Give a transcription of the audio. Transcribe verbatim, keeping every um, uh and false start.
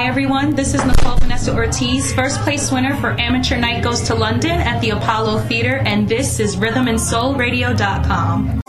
everyone. This is Nicole Vanessa Ortiz. First place winner for Amateur Night goes to London at the Apollo Theater, and this is rhythm and soul radio dot com.